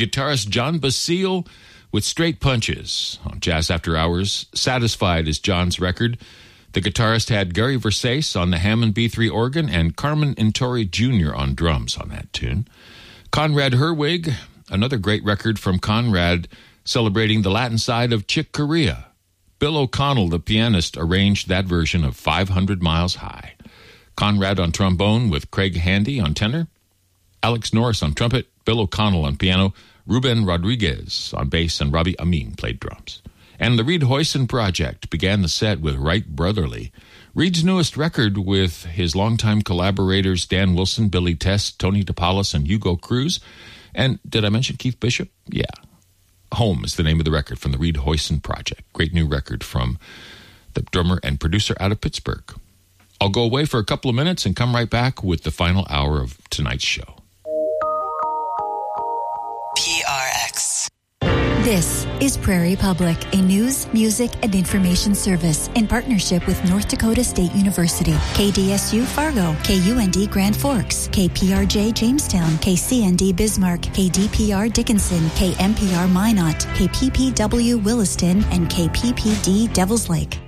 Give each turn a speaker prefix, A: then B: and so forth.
A: Guitarist John Basile with Straight Punches on Jazz After Hours. Satisfied is John's record. The guitarist had Gary Versace on the Hammond B3 organ and Carmen Intori Jr. on drums on that tune. Conrad Herwig, another great record from Conrad, celebrating the Latin side of Chick Corea. Bill O'Connell, the pianist, arranged that version of 500 Miles High. Conrad on trombone with Craig Handy on tenor. Alex Norris on trumpet, Bill O'Connell on piano, Ruben Rodriguez on bass, and Robbie Amin played drums. And the Reed Hoyson Project began the set with Wright Brotherly, Reed's newest record with his longtime collaborators Dan Wilson, Billy Test, Tony DePaulis, and Hugo Cruz. And did I mention Keith Bishop? Yeah. Home is the name of the record from the Reed Hoyson Project. Great new record from the drummer and producer out of Pittsburgh. I'll go away for a couple of minutes and come right back with the final hour of tonight's show.
B: PRX.
C: This is Prairie Public, a news, music, and information service in partnership with North Dakota State University, KDSU Fargo, KUND Grand Forks, KPRJ Jamestown, KCND Bismarck, KDPR Dickinson, KMPR Minot, KPPW Williston, and KPPD Devils Lake.